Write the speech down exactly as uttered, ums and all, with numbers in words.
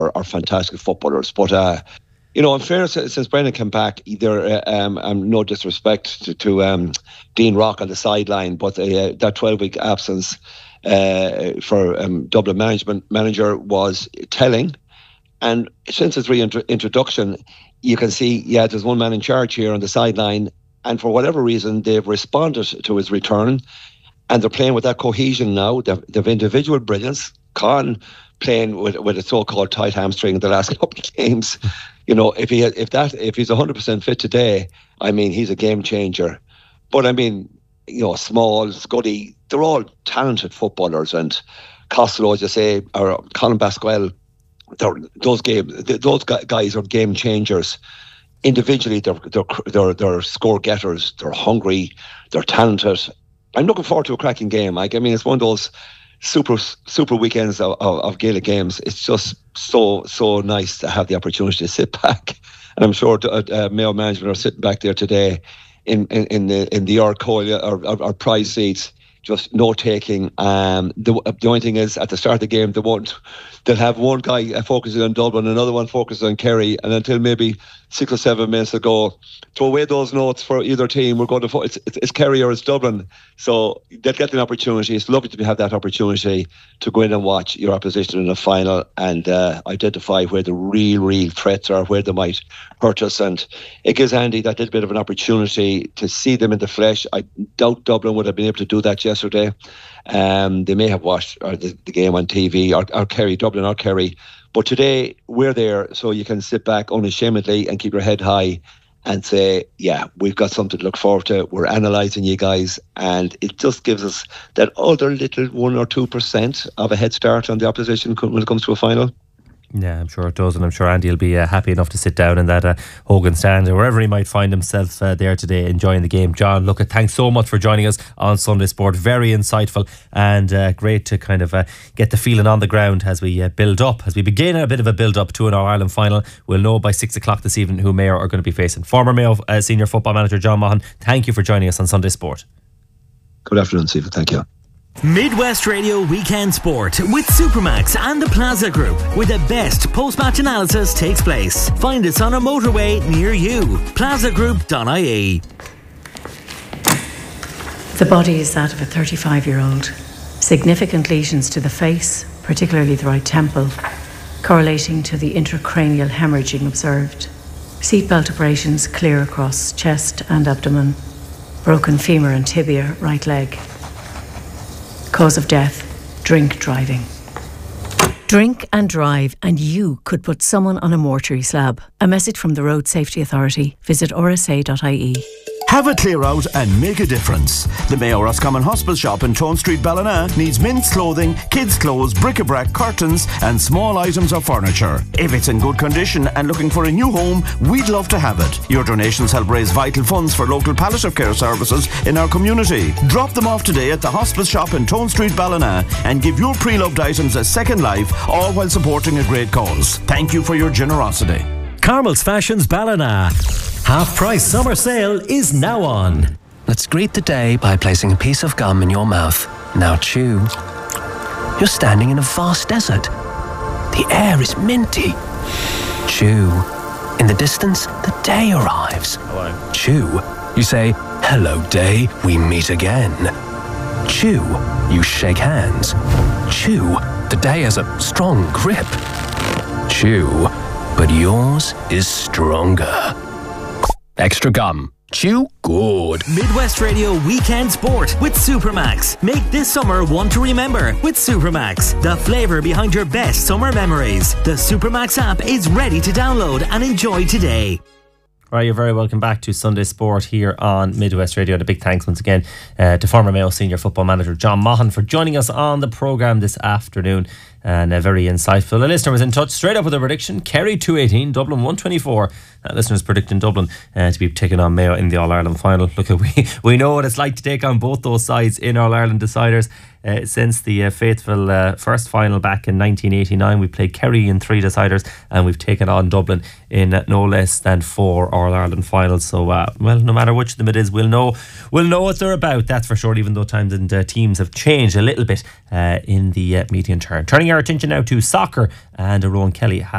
are, are fantastic footballers. But uh, you know, in fairness, since Brendan came back, there uh, um, um, no disrespect to, to um, Dean Rock on the sideline, but uh, that twelve-week absence uh, for um, Dublin management manager was telling. And since his reintroduction, you can see, yeah, there's one man in charge here on the sideline, and for whatever reason, they've responded to his return, and they're playing with that cohesion now. They've, they've individual brilliance. Con playing with with a so-called tight hamstring in the last couple of games. You know, if he if that if he's one hundred percent fit today, I mean, he's a game changer. But I mean, you know, Small, Scuddy, they're all talented footballers, and Costello, as you say, or Colin Basquel, those game those guys are game changers. Individually, they're they're they're, they're score getters. They're hungry. They're talented. I'm looking forward to a cracking game. Like, I mean, it's one of those super super weekends of, of, of Gaelic games. It's just so so nice to have the opportunity to sit back, and I'm sure uh, uh, Mayo management are sitting back there today in in, in the in the Arcoil or, or, or prize seats, just note taking. Um, the the only thing is, at the start of the game, they won't. They'll have one guy focusing on Dublin, another one focusing on Kerry, and until maybe six or seven minutes ago, throw away those notes for either team. We're going to it's, it's, it's Kerry or it's Dublin, so they'll get an opportunity. It's lovely to have that opportunity to go in and watch your opposition in a final and uh, identify where the real, real threats are, where they might hurt us, and it gives Andy that little bit of an opportunity to see them in the flesh. I doubt Dublin would have been able to do that yesterday. Um, they may have watched or the, the game on T V, or, or Kerry, Dublin or Kerry. But today, we're there, so you can sit back unashamedly and keep your head high and say, yeah, we've got something to look forward to. We're analysing you guys, and it just gives us that other little one or two percent of a head start on the opposition when it comes to a final. Yeah, I'm sure it does, and I'm sure Andy will be uh, happy enough to sit down in that uh, Hogan stand or wherever he might find himself uh, there today enjoying the game. John, look, thanks so much for joining us on Sunday Sport. Very insightful and uh, great to kind of uh, get the feeling on the ground as we uh, build up, as we begin a bit of a build up to an All-Ireland final. We'll know by six o'clock this evening who Mayo are going to be facing. Former Mayo uh, senior football manager John Maughan, thank you for joining us on Sunday Sport. Good afternoon, Stephen. Thank you. Midwest Radio Weekend Sport with Supermax and the Plaza Group, where the best post-match analysis takes place. Find us on a motorway near you. plaza group dot I E. The body is that of a thirty-five-year-old. Significant lesions to the face, particularly the right temple, correlating to the intracranial hemorrhaging observed. Seatbelt abrasions clear across chest and abdomen. Broken femur and tibia, right leg. Cause of death, drink driving. Drink and drive and you could put someone on a mortuary slab. A message from the Road Safety Authority. Visit R S A dot I E. Have a clear out and make a difference. The Mayo Roscommon Hospital shop in Tone Street, Ballina needs men's clothing, kids' clothes, bric-a-brac, curtains and small items of furniture. If it's in good condition and looking for a new home, we'd love to have it. Your donations help raise vital funds for local palliative care services in our community. Drop them off today at the hospital shop in Tone Street, Ballina and give your pre-loved items a second life, all while supporting a great cause. Thank you for your generosity. Carmel's Fashions Ballina. Half price summer sale is now on. Let's greet the day by placing a piece of gum in your mouth. Now chew. You're standing in a vast desert. The air is minty. Chew. In the distance, the day arrives. Hello. Chew. You say, hello day, we meet again. Chew. You shake hands. Chew. The day has a strong grip. Chew. But yours is stronger. Extra gum. Chew good. Midwest Radio Weekend Sport with Supermax. Make this summer one to remember with Supermax. The flavour behind your best summer memories. The Supermax app is ready to download and enjoy today. Right, you're very welcome back to Sunday Sport here on Midwest Radio. And a big thanks once again uh, to former Mayo senior football manager John Maughan for joining us on the programme this afternoon. And uh, very insightful. A listener was in touch straight up with a prediction. Kerry two eighteen, Dublin one twenty-four. That listener's predicting Dublin uh, to be taking on Mayo in the All-Ireland final. Look, we we know what it's like to take on both those sides in All-Ireland deciders. Uh, since the uh, faithful uh, first final back in nineteen eighty-nine, we played Kerry in three deciders and we've taken on Dublin in uh, no less than four All-Ireland finals. So, uh, well, no matter which of them it is, we'll know we'll know what they're about, that's for sure, even though times and uh, teams have changed a little bit uh, in the uh, median term. Turning Turning our attention now to soccer, and Rowan Kelly has